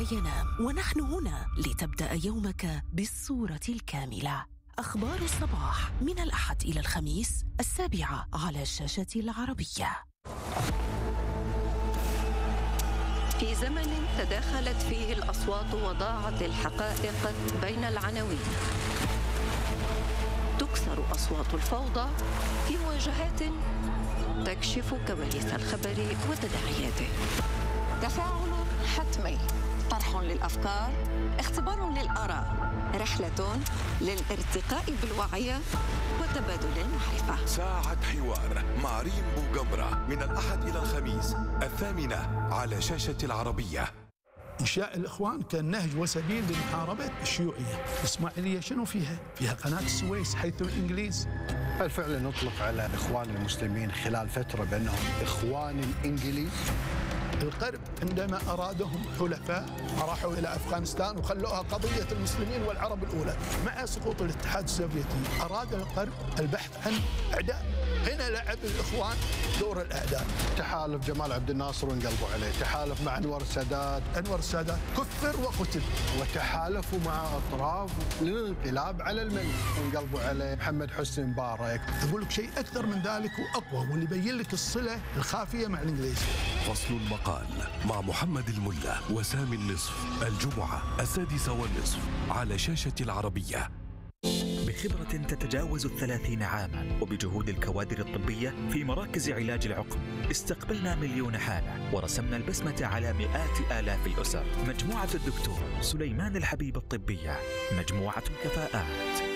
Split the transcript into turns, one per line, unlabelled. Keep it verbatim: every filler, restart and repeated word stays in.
ينام، ونحن هنا لتبدأ يومك بالصورة الكاملة. أخبار الصباح من الأحد إلى الخميس السابعة على الشاشة العربية.
في زمن تداخلت فيه الأصوات وضاعت الحقائق بين العناوين، تكسر أصوات الفوضى في مواجهات تكشف كواليس الخبر وتداعياته. تفاعل حتمي، طرح للأفكار، اختبار للآراء، رحلة للارتقاء بالوعي وتبادل المعرفة.
ساعة حوار مع ريم بوغمرة من الأحد إلى الخميس الثامنة على شاشة العربية.
إنشاء الإخوان كان نهج وسبيل لمحاربة الشيوعية. الإسماعيلية شنو فيها؟ فيها قناة السويس حيث الإنجليز.
بالفعل نطلق على إخوان المسلمين خلال فترة بأنهم إخوان الإنجليز.
الغرب عندما أرادهم حلفاء راحوا إلى أفغانستان وخلوها قضية المسلمين والعرب الأولى. مع سقوط الاتحاد السوفيتي أراد الغرب البحث عن أعداء، هنا لعب الإخوان دور الأعداء.
تحالف جمال عبد الناصر وانقلبوا عليه، تحالف مع أنور السادات
أنور السادات كثر وقتل،
وتحالفوا مع أطراف للانقلاب على الملك وانقلبوا عليه، محمد حسني مبارك.
أقول لك شيء أكثر من ذلك وأقوى، واللي يبين لك الصلة الخافية مع الإنجليز.
فصل المقال مع محمد الملا وسامي النصف الجمعة السادسة والنصف على شاشة العربية.
بخبرة تتجاوز الثلاثين عاما وبجهود الكوادر الطبية في مراكز علاج العقم استقبلنا مليون حالة ورسمنا البسمة على مئات آلاف الأسر. مجموعة الدكتور سليمان الحبيب الطبية، مجموعة كفاءات.